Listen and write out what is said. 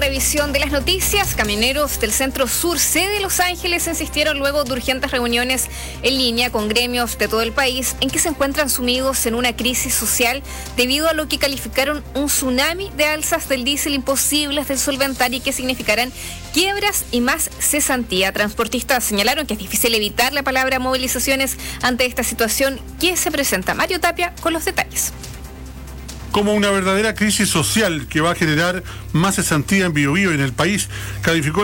revisión de las noticias. Camioneros del Centro Sur C de Los Ángeles insistieron luego de urgentes reuniones en línea con gremios de todo el país en que se encuentran sumidos en una crisis social debido a lo que calificaron un tsunami de alzas del diésel imposibles de solventar y que significarán quiebras y más cesantía. Transportistas señalaron que es difícil evitar la palabra movilizaciones ante esta situación que se presenta. Mario Tapia con los detalles. Como una verdadera crisis social que va a generar más cesantía en Biobío y en el país, calificó